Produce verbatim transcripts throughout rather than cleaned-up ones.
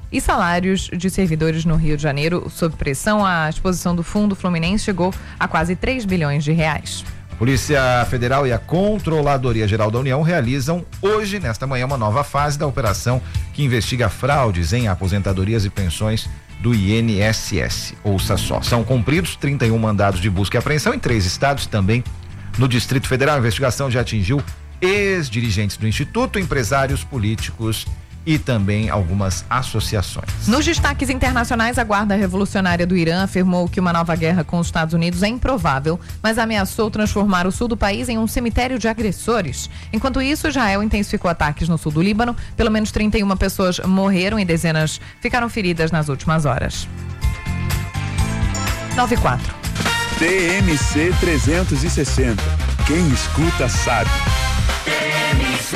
e salários de servidores no Rio de Janeiro sob pressão. A exposição do Fundo Fluminense chegou a quase três bilhões de reais. Polícia Federal e a Controladoria Geral da União realizam hoje, nesta manhã, uma nova fase da operação que investiga fraudes em aposentadorias e pensões do I N S S. Ouça só, são cumpridos trinta e um mandados de busca e apreensão em três estados, também no Distrito Federal. A investigação já atingiu ex-dirigentes do Instituto, empresários políticos e também algumas associações. Nos destaques internacionais, a Guarda Revolucionária do Irã afirmou que uma nova guerra com os Estados Unidos é improvável, mas ameaçou transformar o sul do país em um cemitério de agressores. Enquanto isso, Israel intensificou ataques no sul do Líbano. Pelo menos trinta e uma pessoas morreram e dezenas ficaram feridas nas últimas horas. nove e quatro. T M C trezentos e sessenta. Quem escuta sabe. T M C.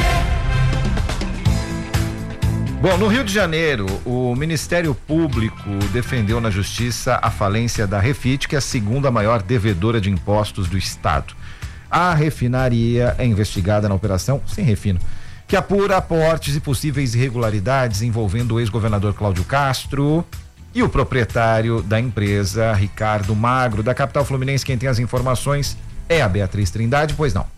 Bom, no Rio de Janeiro, o Ministério Público defendeu na Justiça a falência da Refit, que é a segunda maior devedora de impostos do estado. A refinaria é investigada na operação Sem Refino, que apura aportes e possíveis irregularidades envolvendo o ex-governador Cláudio Castro e o proprietário da empresa, Ricardo Magro. Da capital fluminense, quem tem as informações é a Beatriz Trindade, pois não.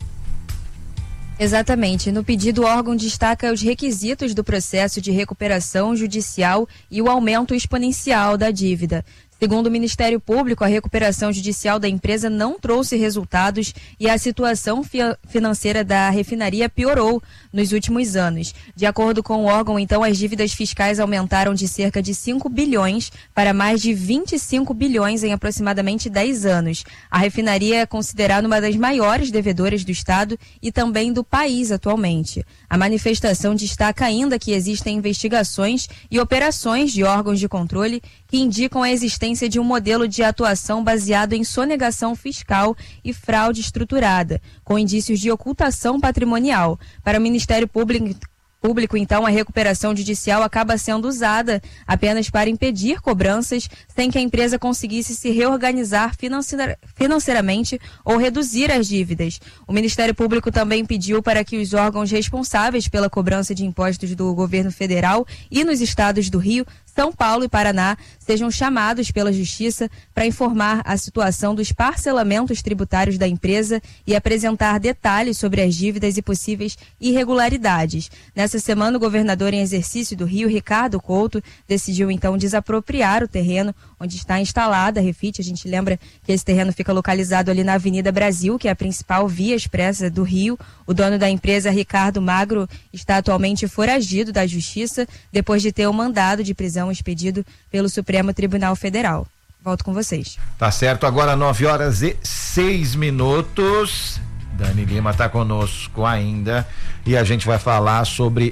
Exatamente. No pedido, o órgão destaca os requisitos do processo de recuperação judicial e o aumento exponencial da dívida. Segundo o Ministério Público, a recuperação judicial da empresa não trouxe resultados e a situação fi- financeira da refinaria piorou nos últimos anos. De acordo com o órgão, então, as dívidas fiscais aumentaram de cerca de cinco bilhões para mais de vinte e cinco bilhões em aproximadamente dez anos. A refinaria é considerada uma das maiores devedoras do Estado e também do país atualmente. A manifestação destaca ainda que existem investigações e operações de órgãos de controle que indicam a existência de um modelo de atuação baseado em sonegação fiscal e fraude estruturada, com indícios de ocultação patrimonial. Para o Ministério Público, Público, então, a recuperação judicial acaba sendo usada apenas para impedir cobranças sem que a empresa conseguisse se reorganizar financeira, financeiramente ou reduzir as dívidas. O Ministério Público também pediu para que os órgãos responsáveis pela cobrança de impostos do governo federal e nos estados do Rio, São Paulo e Paraná sejam chamados pela Justiça para informar a situação dos parcelamentos tributários da empresa e apresentar detalhes sobre as dívidas e possíveis irregularidades. Nessa semana, o governador em exercício do Rio, Ricardo Couto, decidiu então desapropriar o terreno onde está instalada a Refit. A gente lembra que esse terreno fica localizado ali na Avenida Brasil, que é a principal via expressa do Rio. O dono da empresa, Ricardo Magro, está atualmente foragido da Justiça depois de ter um mandado de prisão expedido pelo Supremo Tribunal Federal. Volto com vocês. Tá certo, agora nove horas e seis minutos. Dani Lima está conosco ainda e a gente vai falar sobre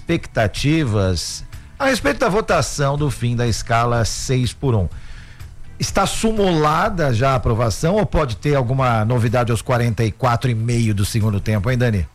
expectativas a respeito da votação do fim da escala seis por um. Está sumulada já a aprovação ou pode ter alguma novidade aos quarenta e quatro e meio do segundo tempo, hein, Dani?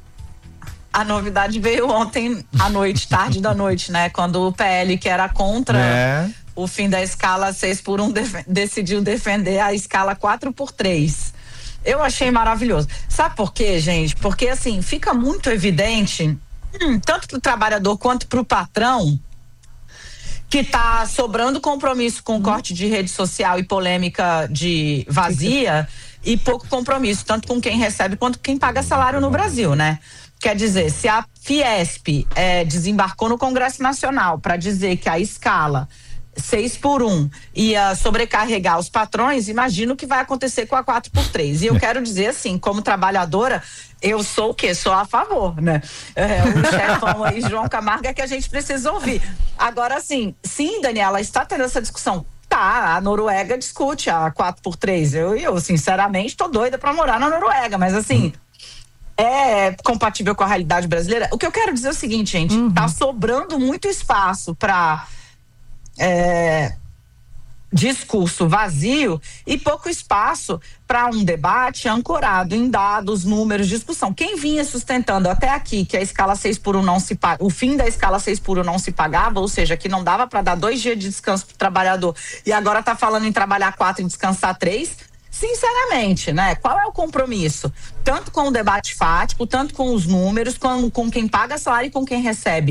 A novidade veio ontem à noite, tarde da noite, né? Quando o P L, que era contra é. o fim da escala seis por um, def- decidiu defender a escala quatro por três. Eu achei maravilhoso. Sabe por quê, gente? Porque, assim, fica muito evidente, hum, tanto para o trabalhador quanto para o patrão, que tá sobrando compromisso com hum. corte de rede social e polêmica de vazia e pouco compromisso, tanto com quem recebe quanto com quem paga salário no Brasil, né? Quer dizer, se a Fiesp é, desembarcou no Congresso Nacional para dizer que a escala seis por um ia sobrecarregar os patrões, imagino o que vai acontecer com a quatro por três. E eu quero dizer assim, como trabalhadora, eu sou o quê? Sou a favor, né? É, o chefão aí, João Camargo, é que a gente precisa ouvir. Agora, assim, sim, Daniela, está tendo essa discussão. Tá, a Noruega discute a quatro por três. Eu, eu sinceramente, tô doida pra morar na Noruega, mas assim... é compatível com a realidade brasileira. O que eu quero dizer é o seguinte, gente, uhum. tá sobrando muito espaço para é, discurso vazio e pouco espaço para um debate ancorado em dados, números, discussão. Quem vinha sustentando até aqui que a escala seis por um não se paga, o fim da escala seis por um não se pagava, ou seja, que não dava para dar dois dias de descanso pro trabalhador e agora tá falando em trabalhar quatro e descansar três. Sinceramente, né? Qual é o compromisso? Tanto com o debate fático, tanto com os números, com, com quem paga salário e com quem recebe.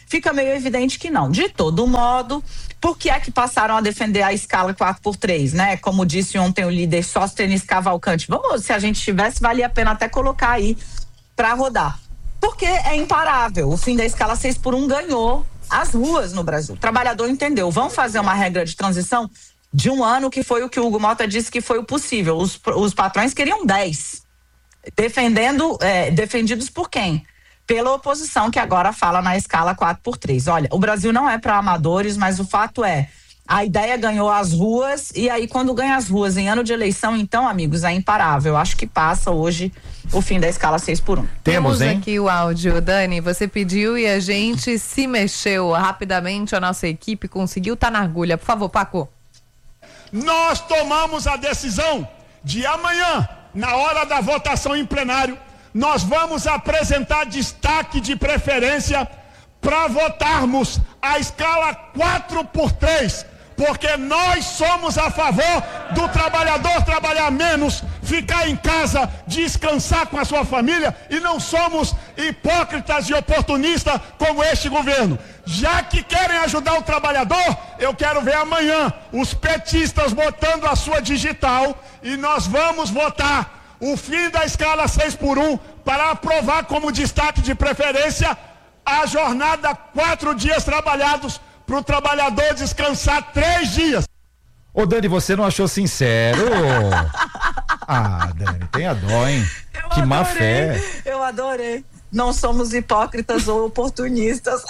fica meio evidente que não. De todo modo, por que é que passaram a defender a escala quatro por três, né? Como disse ontem o líder Sóstenes Cavalcante. Vamos, se a gente tivesse, valia a pena até colocar aí para rodar. Porque é imparável. O fim da escala seis por um ganhou as ruas no Brasil. O trabalhador entendeu. Vamos fazer uma regra de transição de um ano, que foi o que o Hugo Mota disse que foi o possível. Os, os patrões queriam dez. Defendendo, é, defendidos por quem? Pela oposição, que agora fala na escala quatro por três. Olha, o Brasil não é para amadores, mas o fato é, a ideia ganhou as ruas, e aí quando ganha as ruas em ano de eleição, então, amigos, é imparável. Acho que passa hoje o fim da escala seis por um. Temos, hein? Aqui o áudio, Dani, você pediu e a gente se mexeu rapidamente, a nossa equipe conseguiu, tá na agulha. Por favor, Paco. Nós tomamos a decisão de amanhã, na hora da votação em plenário, nós vamos apresentar destaque de preferência para votarmos a escala quatro por três, porque nós somos a favor do trabalhador trabalhar menos, ficar em casa, descansar com a sua família, e não somos hipócritas e oportunistas como este governo. Já que querem ajudar o trabalhador, eu quero ver amanhã os petistas botando a sua digital, e nós vamos votar o fim da escala seis por um para aprovar como destaque de preferência a jornada quatro dias trabalhados para o trabalhador descansar três dias. Ô Dani, você não achou sincero? Ah, Dani, tenha dó, hein? Eu que adorei, má fé. Eu adorei. Não somos hipócritas ou oportunistas.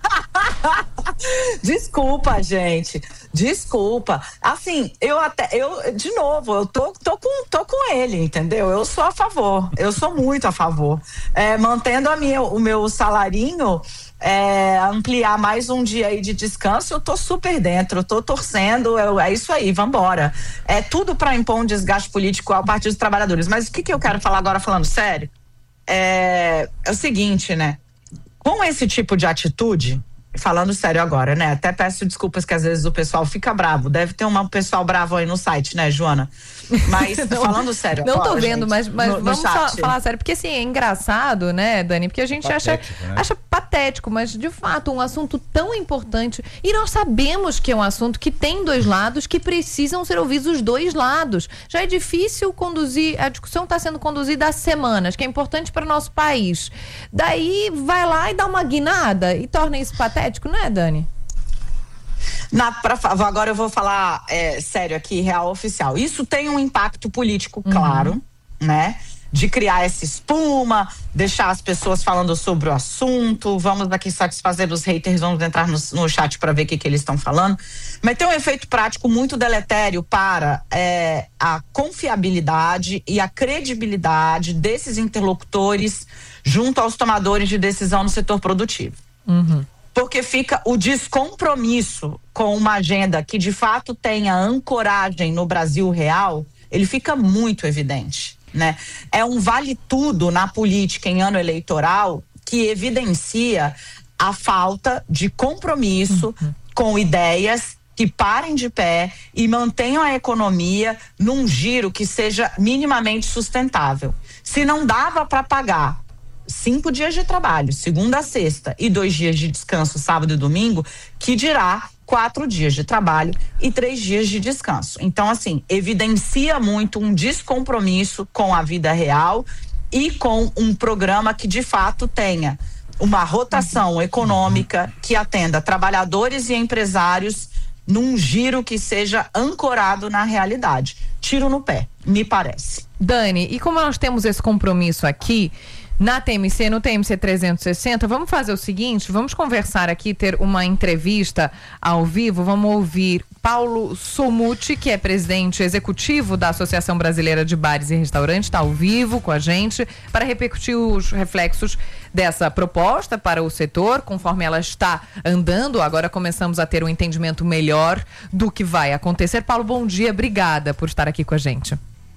Desculpa, gente. Desculpa. Assim, eu até, eu, de novo, eu tô, tô, com, tô com ele, entendeu? Eu sou a favor. Eu sou muito a favor. É, mantendo a minha, o meu salarinho, é, ampliar mais um dia aí de descanso, eu tô super dentro, eu tô torcendo, eu, é isso aí, vambora. É tudo para impor um desgaste político ao Partido dos Trabalhadores. Mas o que que eu quero falar agora, falando sério? É, é o seguinte, né? Com esse tipo de atitude, falando sério agora, né? Até peço desculpas que às vezes o pessoal fica bravo. Deve ter um pessoal bravo aí no site, né, Joana? Mas não, falando sério não agora, tô vendo, gente, mas, mas no, vamos no fa- falar sério. Porque assim, é engraçado, né, Dani? Porque a gente patético, acha, né? acha patético, mas de fato um assunto tão importante. E nós sabemos que é um assunto que tem dois lados, que precisam ser ouvidos os dois lados. Já é difícil conduzir, a discussão está sendo conduzida há semanas, que é importante para o nosso país. Daí vai lá e dá uma guinada e torna isso patético, não é, Dani? Na, pra, agora eu vou falar é, sério aqui, real oficial. Isso tem um impacto político, claro, uhum. né? De criar essa espuma, deixar as pessoas falando sobre o assunto. Vamos aqui satisfazer os haters, vamos entrar no, no chat para ver o que, que eles estão falando. Mas tem um efeito prático muito deletério para é, a confiabilidade e a credibilidade desses interlocutores junto aos tomadores de decisão no setor produtivo. Uhum. Porque fica o descompromisso com uma agenda que de fato tenha ancoragem no Brasil real, ele fica muito evidente, né? É um vale tudo na política em ano eleitoral que evidencia a falta de compromisso uhum. com ideias que parem de pé e mantenham a economia num giro que seja minimamente sustentável. Se não dava para pagar cinco dias de trabalho, segunda a sexta, e dois dias de descanso, sábado e domingo, que dirá quatro dias de trabalho e três dias de descanso. Então, assim, evidencia muito um descompromisso com a vida real e com um programa que, de fato, tenha uma rotação econômica que atenda trabalhadores e empresários num giro que seja ancorado na realidade. Tiro no pé, me parece. Dani, e como nós temos esse compromisso aqui na T M C, no T M C trezentos e sessenta, vamos fazer o seguinte, vamos conversar aqui, ter uma entrevista ao vivo. Vamos ouvir Paulo Somuti, que é presidente executivo da Associação Brasileira de Bares e Restaurantes, está ao vivo com a gente para repercutir os reflexos dessa proposta para o setor, conforme ela está andando. Agora começamos a ter um entendimento melhor do que vai acontecer. Paulo, bom dia, obrigada por estar aqui com a gente.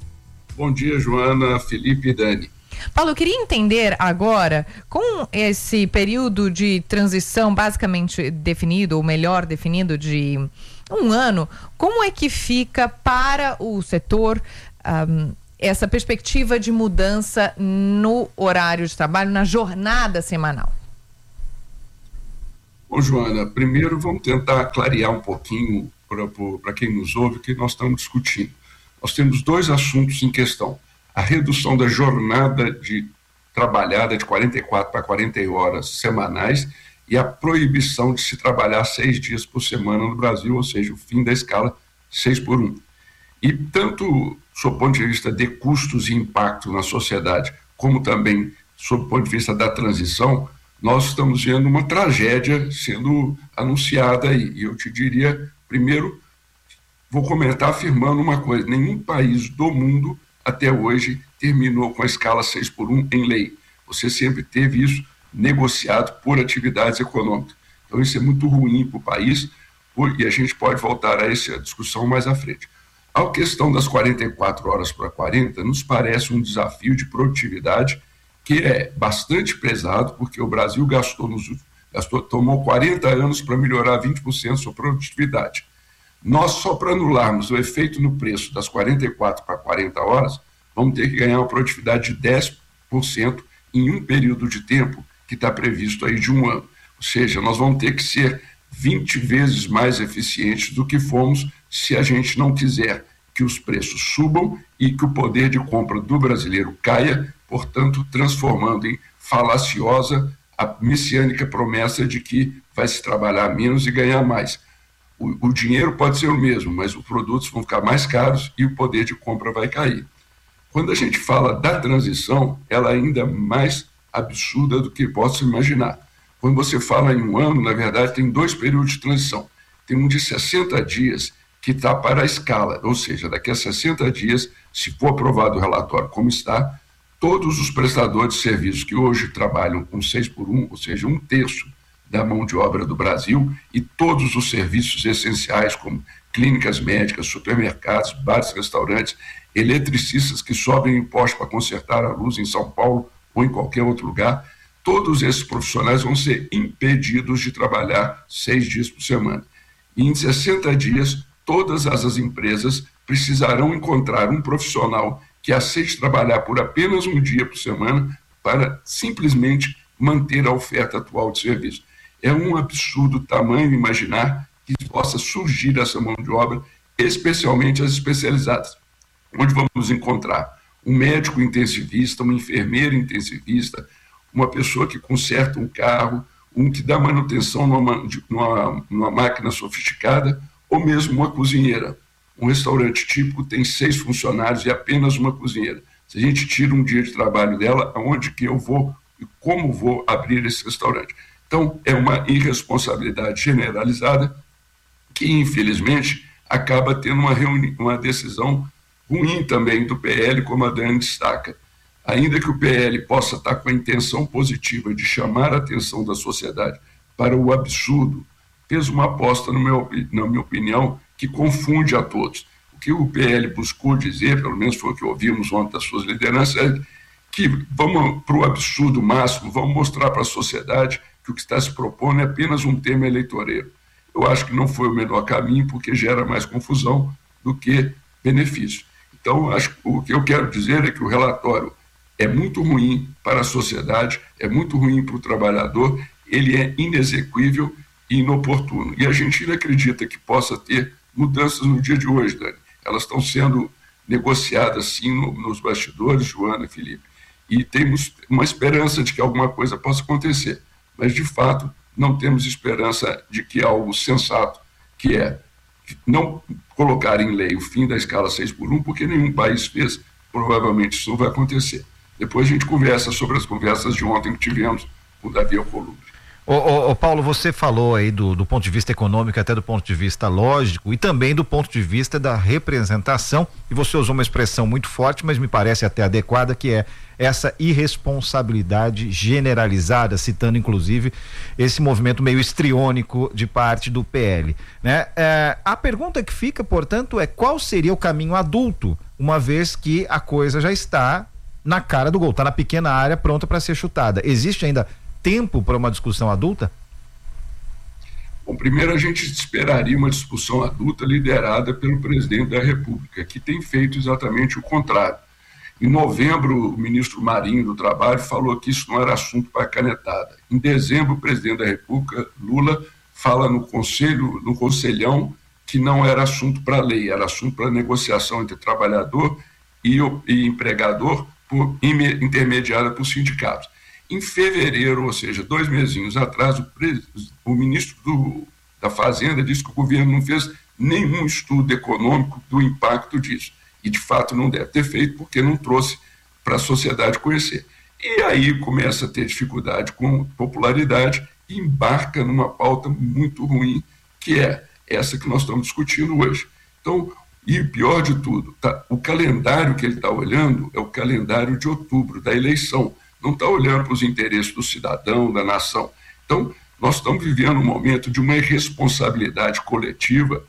Bom dia, Joana, Felipe e Dani. Paulo, eu queria entender agora, com esse período de transição basicamente definido, ou melhor definido, de um ano, como é que fica para o setor um, essa perspectiva de mudança no horário de trabalho, na jornada semanal? Bom, Joana, primeiro vamos tentar clarear um pouquinho para quem nos ouve o que nós estamos discutindo. Nós temos dois assuntos em questão. A redução da jornada de trabalhada de quarenta e quatro para quarenta horas semanais e a proibição de se trabalhar seis dias por semana no Brasil, ou seja, o fim da escala seis por um. E tanto sob o ponto de vista de custos e impacto na sociedade, como também sob o ponto de vista da transição, nós estamos vendo uma tragédia sendo anunciada aí. E eu te diria, primeiro, vou comentar afirmando uma coisa: nenhum país do mundo até hoje terminou com a escala seis por um em lei. Você sempre teve isso negociado por atividades econômicas. Então isso é muito ruim para o país, e a gente pode voltar a essa discussão mais à frente. A questão das quarenta e quatro horas para quarenta nos parece um desafio de produtividade que é bastante pesado, porque o Brasil gastou, nos, gastou tomou quarenta anos para melhorar vinte por cento sua produtividade. Nós, só para anularmos o efeito no preço das quarenta e quatro para quarenta horas, vamos ter que ganhar uma produtividade de dez por cento em um período de tempo que está previsto aí de um ano. Ou seja, nós vamos ter que ser vinte vezes mais eficientes do que fomos se a gente não quiser que os preços subam e que o poder de compra do brasileiro caia, portanto, transformando em falaciosa a messiânica promessa de que vai se trabalhar menos e ganhar mais. O, o dinheiro pode ser o mesmo, mas os produtos vão ficar mais caros e o poder de compra vai cair. Quando a gente fala da transição, ela é ainda mais absurda do que posso imaginar. Quando você fala em um ano, na verdade, tem dois períodos de transição. Tem um de sessenta dias que está para a escala, ou seja, daqui a sessenta dias, se for aprovado o relatório como está, todos os prestadores de serviços que hoje trabalham com seis por um, ou seja, um terço da mão de obra do Brasil, e todos os serviços essenciais como clínicas médicas, supermercados, bares, restaurantes, eletricistas que sobem impostos para consertar a luz em São Paulo ou em qualquer outro lugar, todos esses profissionais vão ser impedidos de trabalhar seis dias por semana. E em sessenta dias, todas as empresas precisarão encontrar um profissional que aceite trabalhar por apenas um dia por semana para simplesmente manter a oferta atual de serviço. É um absurdo tamanho imaginar que possa surgir essa mão de obra, especialmente as especializadas, onde vamos encontrar um médico intensivista, uma enfermeira intensivista, uma pessoa que conserta um carro, um que dá manutenção numa, numa, numa máquina sofisticada, ou mesmo uma cozinheira. Um restaurante típico tem seis funcionários e apenas uma cozinheira. Se a gente tira um dia de trabalho dela, aonde que eu vou e como vou abrir esse restaurante? Então, é uma irresponsabilidade generalizada que, infelizmente, acaba tendo uma, reuni- uma decisão ruim também do P L, como a Dani destaca. Ainda que o P L possa estar com a intenção positiva de chamar a atenção da sociedade para o absurdo, fez uma aposta, no meu, na minha opinião, que confunde a todos. O que o P L buscou dizer, pelo menos foi o que ouvimos ontem das suas lideranças, é que vamos para o absurdo máximo, vamos mostrar para a sociedade que o que está se propondo é apenas um tema eleitoreiro. Eu acho que não foi o melhor caminho, porque gera mais confusão do que benefício. Então, acho, o que eu quero dizer é que o relatório é muito ruim para a sociedade, é muito ruim para o trabalhador, ele é inexequível e inoportuno. E a gente ainda acredita que possa ter mudanças no dia de hoje, Dani. Elas estão sendo negociadas, sim, no, nos bastidores, Joana e Felipe. E temos uma esperança de que alguma coisa possa acontecer. Mas, de fato, não temos esperança de que algo sensato, que é não colocar em lei o fim da escala seis por um, porque nenhum país fez, provavelmente isso não vai acontecer. Depois a gente conversa sobre as conversas de ontem que tivemos com o Davi Alcolumbre. Ô, ô, ô Paulo, você falou aí do, do ponto de vista econômico, até do ponto de vista lógico e também do ponto de vista da representação, e você usou uma expressão muito forte, mas me parece até adequada, que é essa irresponsabilidade generalizada, citando inclusive esse movimento meio histriônico de parte do P L, né? É, a pergunta que fica, portanto, é qual seria o caminho adulto, uma vez que a coisa já está na cara do gol, está na pequena área pronta para ser chutada. Existe ainda tempo para uma discussão adulta? Bom, primeiro a gente esperaria uma discussão adulta liderada pelo presidente da República, que tem feito exatamente o contrário. Em novembro, o ministro Marinho do Trabalho falou que isso não era assunto para canetada. Em dezembro, o presidente da República, Lula, fala no conselho, no conselhão, que não era assunto para lei, era assunto para negociação entre trabalhador e, o, e empregador, por, intermediada por sindicatos. Em fevereiro, ou seja, dois mesinhos atrás, o, o ministro do, da Fazenda disse que o governo não fez nenhum estudo econômico do impacto disso. E, de fato, não deve ter feito porque não trouxe para a sociedade conhecer. E aí começa a ter dificuldade com popularidade e embarca numa pauta muito ruim, que é essa que nós estamos discutindo hoje. Então, e pior de tudo, tá, o calendário que ele está olhando é o calendário de outubro, da eleição. Não está olhando para os interesses do cidadão, da nação. Então, nós estamos vivendo um momento de uma irresponsabilidade coletiva,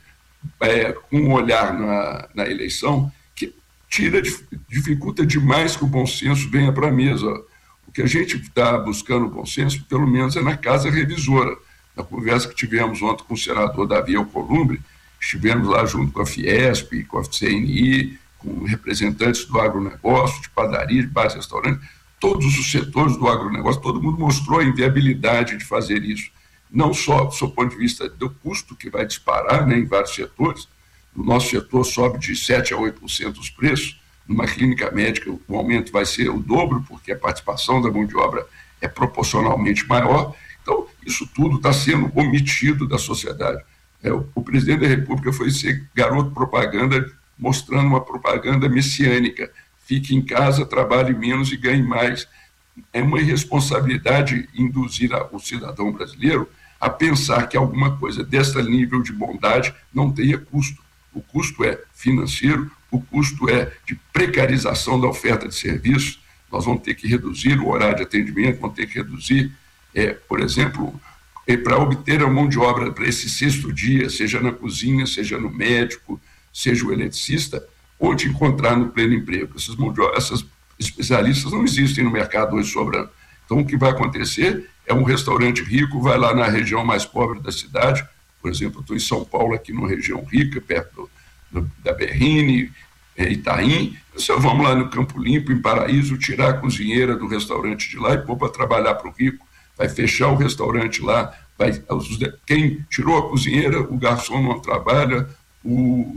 é, com um olhar na, na eleição, que tira, dificulta demais que o bom senso venha para a mesa. O que a gente está buscando o bom senso, pelo menos, é na Casa Revisora. Na conversa que tivemos ontem com o senador Davi Alcolumbre, estivemos lá junto com a Fiesp, com a C N I, com representantes do agronegócio, de padaria, de bares, restaurantes, todos os setores do agronegócio, todo mundo mostrou a inviabilidade de fazer isso. Não só do seu ponto de vista do custo, que vai disparar, né, em vários setores. No nosso setor sobe de sete a oito por cento os preços. Numa clínica médica o aumento vai ser o dobro, porque a participação da mão de obra é proporcionalmente maior. Então, isso tudo está sendo omitido da sociedade. É, o, o presidente da República foi ser garoto propaganda, mostrando uma propaganda messiânica. Fique em casa, trabalhe menos e ganhe mais. É uma irresponsabilidade induzir a, o cidadão brasileiro a pensar que alguma coisa desse nível de bondade não tenha custo. O custo é financeiro, o custo é de precarização da oferta de serviços. Nós vamos ter que reduzir o horário de atendimento, vamos ter que reduzir, é, por exemplo, é, para obter a mão de obra para esse sexto dia, seja na cozinha, seja no médico, seja o eletricista, onde encontrar no pleno emprego. Essas, mão de obra, essas especialistas não existem no mercado hoje sobrando. Então, o que vai acontecer é um restaurante rico, vai lá na região mais pobre da cidade, por exemplo, eu estou em São Paulo, aqui numa região rica, perto do, do, da Berrine, é, Itaim, então, vamos lá no Campo Limpo, em Paraíso, tirar a cozinheira do restaurante de lá e pôr para trabalhar para o rico, vai fechar o restaurante lá, vai, quem tirou a cozinheira, o garçom não trabalha, o,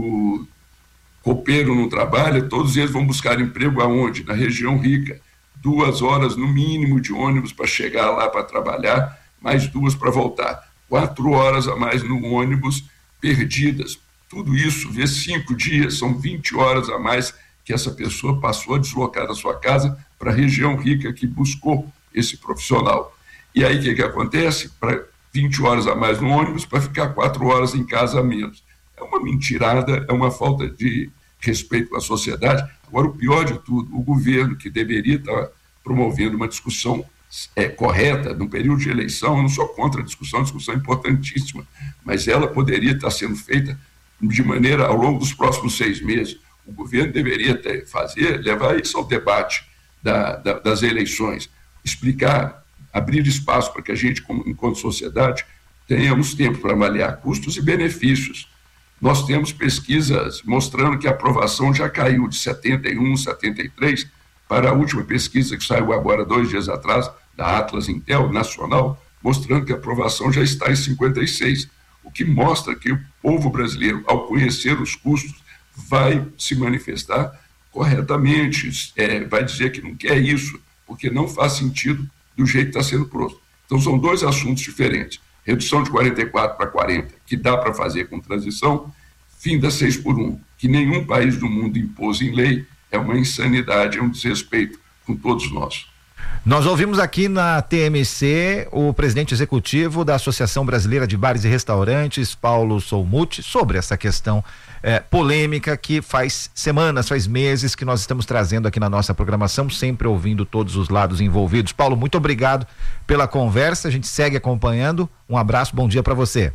o copeiro não trabalha, todos eles vão buscar emprego aonde? Na região rica. Duas horas no mínimo de ônibus para chegar lá para trabalhar, mais duas para voltar. Quatro horas a mais no ônibus perdidas. Tudo isso, vezes cinco dias, são vinte horas a mais que essa pessoa passou a deslocar da sua casa para a região rica que buscou esse profissional. E aí o que, que acontece? Para vinte horas a mais no ônibus para ficar quatro horas em casa a menos. É uma mentirada, é uma falta de respeito com a sociedade. Agora, o pior de tudo, o governo, que deveria estar promovendo uma discussão é, correta no período de eleição, eu não sou contra a discussão, a discussão é importantíssima, mas ela poderia estar sendo feita de maneira, ao longo dos próximos seis meses. O governo deveria ter, fazer, levar isso ao debate da, da, das eleições, explicar, abrir espaço para que a gente, como, enquanto sociedade, tenhamos tempo para avaliar custos e benefícios. Nós temos pesquisas mostrando que a aprovação já caiu de setenta e um, setenta e três para a última pesquisa que saiu agora dois dias atrás, da Atlas Intel Nacional, mostrando que a aprovação já está em cinquenta e seis, o que mostra que o povo brasileiro, ao conhecer os custos, vai se manifestar corretamente, é, vai dizer que não quer isso, porque não faz sentido do jeito que está sendo posto. Então são dois assuntos diferentes. Redução de quarenta e quatro para quarenta, que dá para fazer com transição, fim da seis por um, que nenhum país do mundo impôs em lei, é uma insanidade, é um desrespeito com todos nós. Nós ouvimos aqui na T M C o presidente executivo da Associação Brasileira de Bares e Restaurantes, Paulo Solmuth, sobre essa questão eh, polêmica que faz semanas, faz meses que nós estamos trazendo aqui na nossa programação, sempre ouvindo todos os lados envolvidos. Paulo, muito obrigado pela conversa, a gente segue acompanhando. Um abraço, bom dia para você.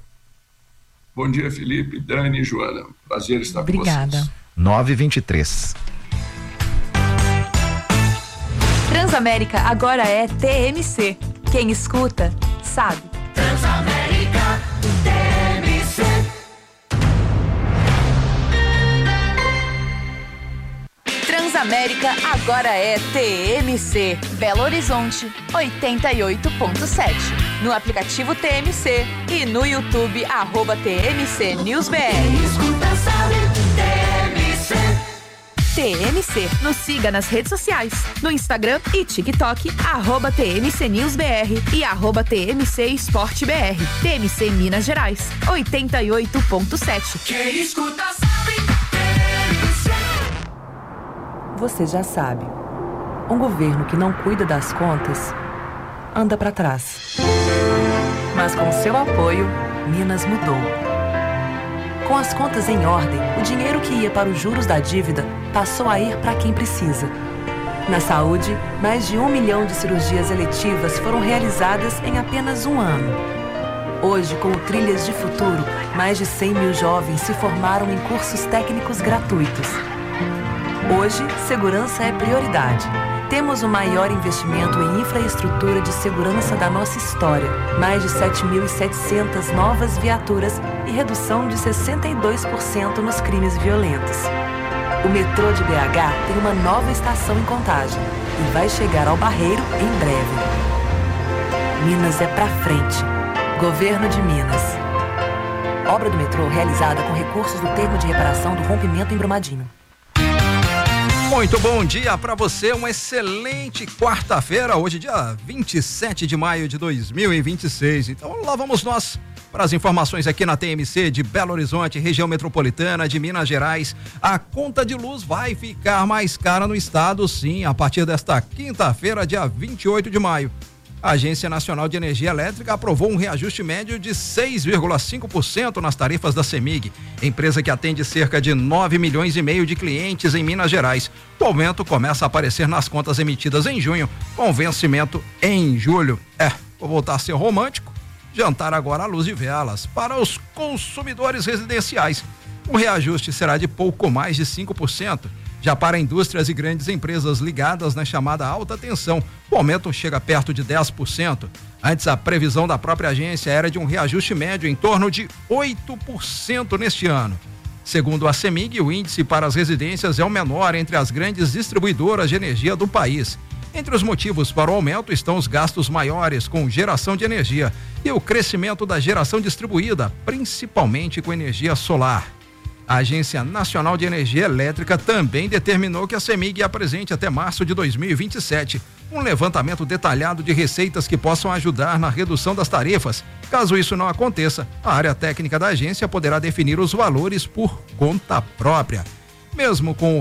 Bom dia, Felipe, Dani e Joana. Prazer estar Obrigada. com vocês. nove e vinte e três. Transamérica agora é T M C. Quem escuta, sabe. Transamérica, T M C. Transamérica Transamérica agora é T M C. Belo Horizonte, oitenta e oito ponto sete. No aplicativo T M C e no YouTube, arroba T M C News B R. Quem escuta sabe, T M C. T M C. Nos siga nas redes sociais, no Instagram e TikTok, arroba T M C News B R e arroba T M C Esporte B R. T M C Minas Gerais, oitenta e oito ponto sete. Quem escuta sabe, T M C. Você já sabe, um governo que não cuida das contas anda para trás. Mas com seu apoio, Minas mudou. Com as contas em ordem, o dinheiro que ia para os juros da dívida passou a ir para quem precisa. Na saúde, mais de um milhão de cirurgias eletivas foram realizadas em apenas um ano. Hoje, com o Trilhas de Futuro, mais de cem mil jovens se formaram em cursos técnicos gratuitos. Hoje, segurança é prioridade. Temos o maior investimento em infraestrutura de segurança da nossa história. Mais de sete mil e setecentas novas viaturas e redução de sessenta e dois por cento nos crimes violentos. O metrô de B H tem uma nova estação em Contagem e vai chegar ao Barreiro em breve. Minas é pra frente. Governo de Minas. Obra do metrô realizada com recursos do termo de reparação do rompimento em Brumadinho. Muito bom dia para você, uma excelente quarta-feira, hoje dia vinte e sete de maio de dois mil e vinte e seis. Então lá vamos nós para as informações aqui na T M C de Belo Horizonte, região metropolitana de Minas Gerais. A conta de luz vai ficar mais cara no estado, sim, a partir desta quinta-feira, dia vinte e oito de maio. A Agência Nacional de Energia Elétrica aprovou um reajuste médio de seis vírgula cinco por cento nas tarifas da CEMIG, empresa que atende cerca de nove milhões e meio de clientes em Minas Gerais. O aumento começa a aparecer nas contas emitidas em junho, com vencimento em julho. É, vou voltar a ser romântico, jantar agora à luz de velas para os consumidores residenciais. O reajuste será de pouco mais de cinco por cento. Já para indústrias e grandes empresas ligadas na chamada alta tensão, o aumento chega perto de dez por cento. Antes, a previsão da própria agência era de um reajuste médio em torno de oito por cento neste ano. Segundo a CEMIG, o índice para as residências é o menor entre as grandes distribuidoras de energia do país. Entre os motivos para o aumento estão os gastos maiores com geração de energia e o crescimento da geração distribuída, principalmente com energia solar. A Agência Nacional de Energia Elétrica também determinou que a CEMIG apresente até março de dois mil e vinte e sete um levantamento detalhado de receitas que possam ajudar na redução das tarifas. Caso isso não aconteça, a área técnica da agência poderá definir os valores por conta própria. Mesmo com o